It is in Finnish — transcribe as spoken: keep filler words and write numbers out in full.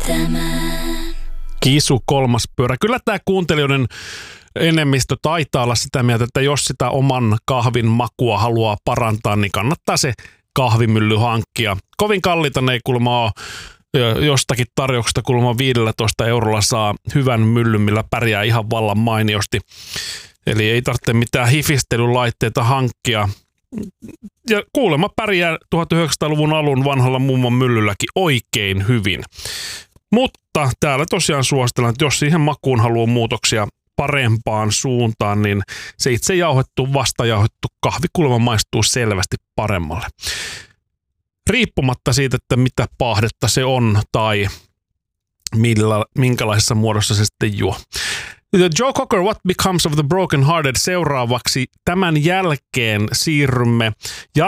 Kisu kolmas pyörä. Kyllä tämä kuuntelijoiden enemmistö taitaa olla sitä mieltä, että jos sitä oman kahvin makua haluaa parantaa, niin kannattaa se kahvimylly hankkia. Kovin kalliita ne ei kuulemma ole. Jostakin tarjouksesta kuulemma viisitoista eurolla saa hyvän myllyn, millä pärjää ihan vallan mainiosti. Eli ei tarvitse mitään hifistelylaitteita hankkia. Ja kuulemma pärjää tuhatyhdeksänsataaluvun alun vanhalla mummon myllylläkin oikein hyvin. Mutta täällä tosiaan suositellaan, että jos siihen makuun haluaa muutoksia parempaan suuntaan, niin se itse jauhettu, vastajauhettu kahvi kuulemma maistuu selvästi paremmalle. Riippumatta siitä, että mitä paahdetta se on tai millä, minkälaisessa muodossa se sitten juo. Joe Cocker, What Becomes of the Broken Hearted seuraavaksi. Tämän jälkeen siirrymme